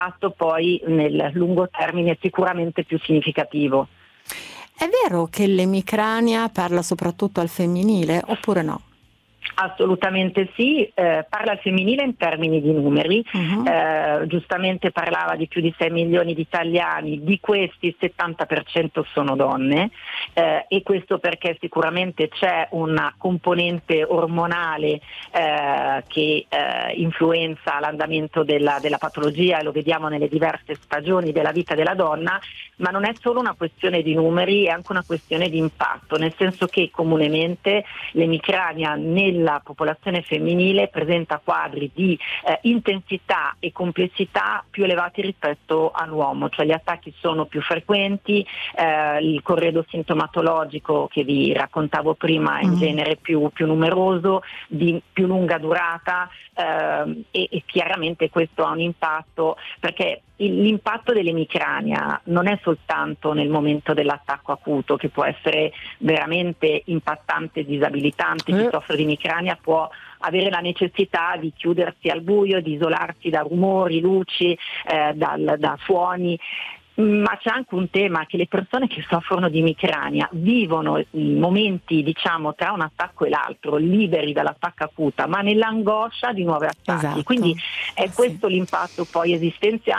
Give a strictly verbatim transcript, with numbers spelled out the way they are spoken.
l'impatto poi nel lungo termine è sicuramente più significativo. È vero che l'emicrania parla soprattutto al femminile oppure no? Assolutamente sì, eh, parla al femminile in termini di numeri, Uh-huh. eh, giustamente parlava di più di sei milioni di italiani, di questi il settanta per cento sono donne, eh, e questo perché sicuramente c'è una componente ormonale eh, che eh, influenza l'andamento della, della patologia, e lo vediamo nelle diverse stagioni della vita della donna, ma non è solo una questione di numeri, è anche una questione di impatto, nel senso che comunemente l'emicrania nella popolazione femminile presenta quadri di eh, intensità e complessità più elevati rispetto all'uomo, cioè gli attacchi sono più frequenti, eh, il corredo sintomatologico che vi raccontavo prima è in Mm. genere più, più numeroso, di più lunga durata, eh, e, e chiaramente questo ha un impatto, perché l'impatto dell'emicrania non è soltanto nel momento dell'attacco acuto, che può essere veramente impattante e disabilitante. Chi Eh. soffre di emicrania può avere la necessità di chiudersi al buio, di isolarsi da rumori, luci, eh, dal, da suoni. Ma c'è anche un tema, che le persone che soffrono di emicrania vivono i momenti, diciamo, tra un attacco e l'altro, liberi dall'attacco acuta, ma nell'angoscia di nuovi attacchi. Esatto. Quindi è Eh sì. questo l'impatto poi esistenziale